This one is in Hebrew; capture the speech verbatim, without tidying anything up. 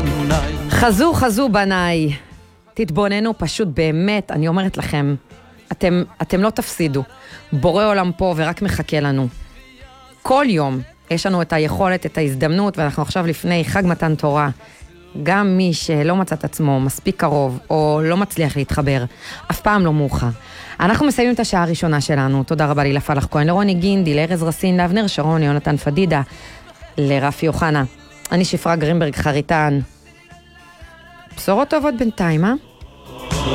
חזו חזו בניי, תתבוננו פשוט באמת, אני אומרת לכם, אתם, אתם לא תפסידו, בורא עולם פה ורק מחכה לנו. כל יום יש לנו את היכולת, את ההזדמנות, ואנחנו עכשיו לפני חג מתן תורה, גם מי שלא מצא את עצמו מספיק קרוב, או לא מצליח להתחבר, אף פעם לא מאוחר. אנחנו מסיימים את השעה הראשונה שלנו, תודה רבה לי לפלח כהן, לרוני גינדי, לארז רסין, לאבנר שרון, יונתן פדידה, לרפי יוחנה. אני שפרה גרינברג חריטן. בשורות טובות בינתיים, אה?